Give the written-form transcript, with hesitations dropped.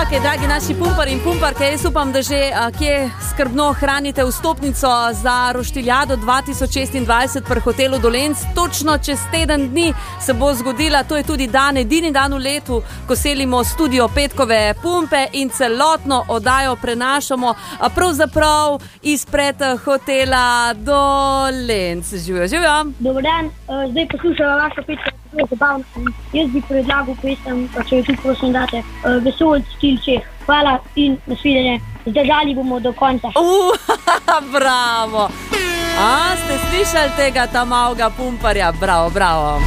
Ok, dragi naši pumpari in pumparke, jaz upam, da že kje skrbno hranite vstopnico za Roštiljado 2026 pri hotelu Dolenc. Točno čez teden dni se bo zgodila, to je tudi dan, edini dan v letu, ko selimo studio Petkove pumpe in celotno oddajo prenašamo pravzaprav izpred hotela Dolenc. Živijo. Dober dan, zdaj poslušala vaša Petka, zelo zabavno. Jaz bi predlagal pesem, pa če jo tudi prosim date, Vesoljc stil Čeh. Hvala in nasvidenje. Zdržali bomo do konca. Bravo! Ste slišali tega ta malega pumparja? Bravo, bravo.